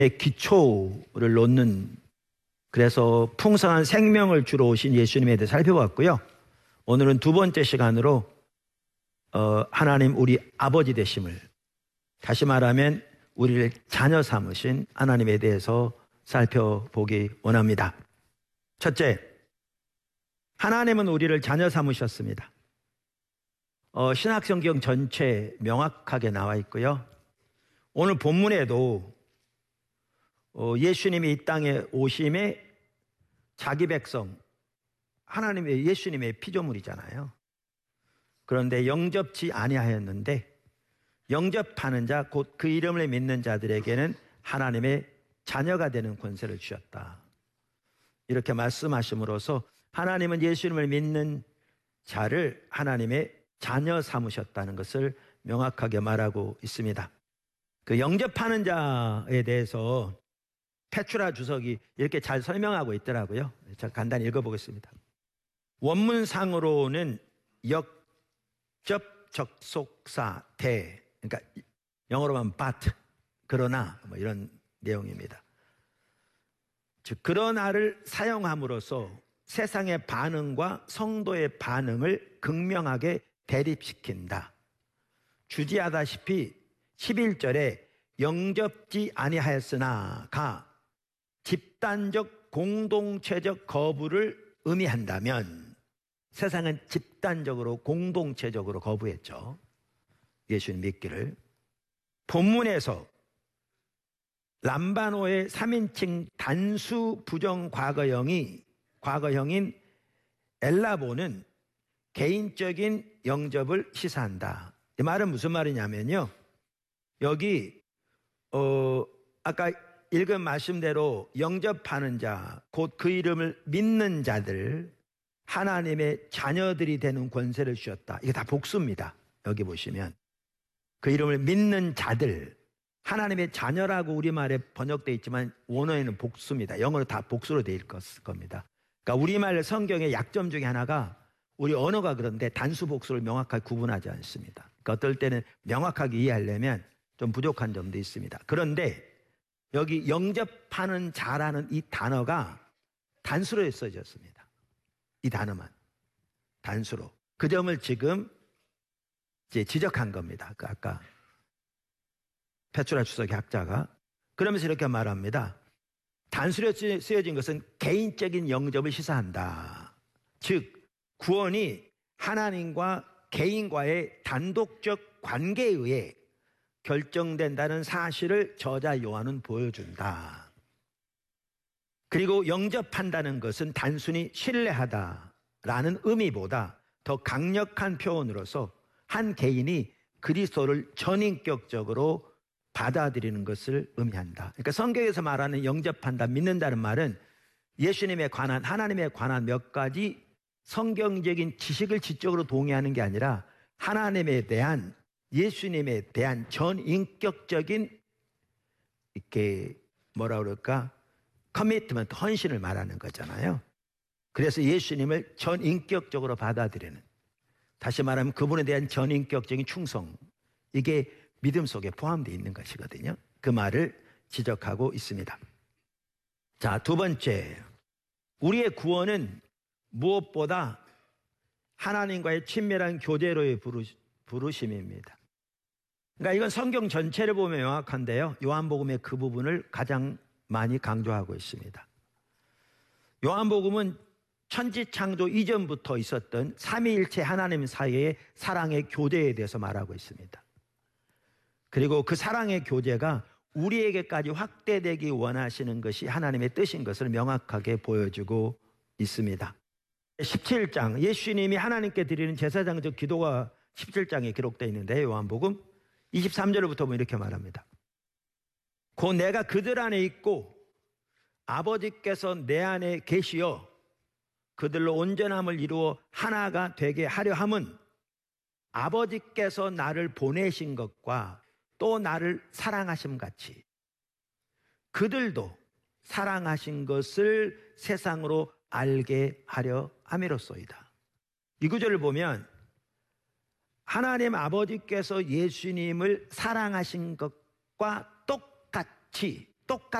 기초를 놓는, 그래서 풍성한 생명을 주러 오신 예수님에 대해 살펴봤고요. 오늘은 두 번째 시간으로 하나님 우리 아버지 되심을, 다시 말하면 우리를 자녀 삼으신 하나님에 대해서 살펴보기 원합니다. 첫째, 하나님은 우리를 자녀 삼으셨습니다. 신약성경 전체 명확하게 나와 있고요. 오늘 본문에도 예수님이 이 땅에 오심에 자기 백성, 하나님의 예수님의 피조물이잖아요. 그런데 영접지 아니하였는데 영접하는 자, 곧 그 이름을 믿는 자들에게는 하나님의 자녀가 되는 권세를 주셨다. 이렇게 말씀하심으로써 하나님은 예수님을 믿는 자를 하나님의 자녀 삼으셨다는 것을 명확하게 말하고 있습니다. 그 영접하는 자에 대해서 페투라 주석이 이렇게 잘 설명하고 있더라고요. 제가 간단히 읽어보겠습니다. 원문상으로는 역접 접속사 대, 그러니까 영어로 하면 but, 그러나 뭐 이런 내용입니다. 즉 그러나를 사용함으로써 세상의 반응과 성도의 반응을 극명하게 대립시킨다. 주지하다시피 11절에 영접지 아니하였으나가 집단적 공동체적 거부를 의미한다면 세상은 집단적으로 공동체적으로 거부했죠. 예수님 믿기를. 본문에서 람바노의 3인칭 단수 부정 과거형인 엘라보는 개인적인 영접을 시사한다. 이 말은 무슨 말이냐면요, 여기 아까 읽은 말씀대로 영접하는 자, 곧 그 이름을 믿는 자들, 하나님의 자녀들이 되는 권세를 주셨다. 이게 다 복수입니다. 여기 보시면 그 이름을 믿는 자들, 하나님의 자녀라고 우리말에 번역되어 있지만 원어에는 복수입니다. 영어로 다 복수로 되어 있을 겁니다. 그러니까 우리말 성경의 약점 중에 하나가 우리 언어가 그런데 단수 복수를 명확하게 구분하지 않습니다. 그러니까 어떨 때는 명확하게 이해하려면 좀 부족한 점도 있습니다. 그런데 여기 영접하는 자라는 이 단어가 단수로 써졌습니다. 이 단어만 단수로. 그 점을 지금 이제 지적한 겁니다. 아까 페투라 주석의 학자가. 그러면서 이렇게 말합니다. 단수로 쓰여진 것은 개인적인 영접을 시사한다. 즉 구원이 하나님과 개인과의 단독적 관계에 의해 결정된다는 사실을 저자 요한은 보여준다. 그리고 영접한다는 것은 단순히 신뢰하다라는 의미보다 더 강력한 표현으로서 한 개인이 그리스도를 전인격적으로 받아들이는 것을 의미한다. 그러니까 성경에서 말하는 영접한다, 믿는다는 말은 예수님에 관한, 하나님에 관한 몇 가지 성경적인 지식을 지적으로 동의하는 게 아니라 하나님에 대한, 예수님에 대한 전인격적인 이렇게 뭐라 그럴까? 커미트먼트, 헌신을 말하는 거잖아요. 그래서 예수님을 전인격적으로 받아들이는, 다시 말하면 그분에 대한 전인격적인 충성, 이게 믿음 속에 포함되어 있는 것이거든요. 그 말을 지적하고 있습니다. 자, 두 번째, 우리의 구원은 무엇보다 하나님과의 친밀한 교제로의 부르심입니다. 그러니까 이건 성경 전체를 보면 명확한데요, 요한복음의 그 부분을 가장 많이 강조하고 있습니다. 요한복음은 천지창조 이전부터 있었던 삼위일체 하나님 사이의 사랑의 교제에 대해서 말하고 있습니다. 그리고 그 사랑의 교제가 우리에게까지 확대되기 원하시는 것이 하나님의 뜻인 것을 명확하게 보여주고 있습니다. 17장, 예수님이 하나님께 드리는 제사장적 기도가 17장에 기록되어 있는데, 요한복음 23절부터 보면 이렇게 말합니다. 곧 내가 그들 안에 있고 아버지께서 내 안에 계시어 그들로 온전함을 이루어 하나가 되게 하려 함은 아버지께서 나를 보내신 것과 또 나를 사랑하심 같이 그들도 사랑하신 것을 세상으로 알게 하려 함이로소이다. 이 구절을 보면 하나님 아버지께서 예수님을 사랑하신 것과 똑같이 똑같